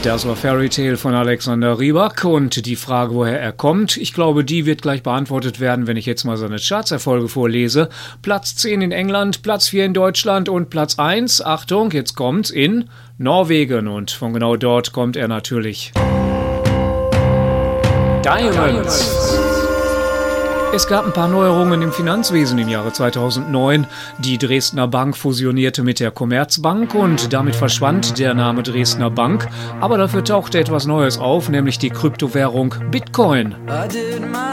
Das war Fairy Tale von Alexander Rybak und die Frage, woher er kommt, ich glaube, die wird gleich beantwortet werden, wenn ich jetzt mal seine Chartserfolge vorlese. Platz 10 in England, Platz 4 in Deutschland und Platz 1, Achtung, jetzt kommt's, in Norwegen. Und von genau dort kommt er natürlich. Diamonds. Es gab ein paar Neuerungen im Finanzwesen im Jahre 2009. Die Dresdner Bank fusionierte mit der Commerzbank und damit verschwand der Name Dresdner Bank. Aber dafür tauchte etwas Neues auf, nämlich die Kryptowährung Bitcoin.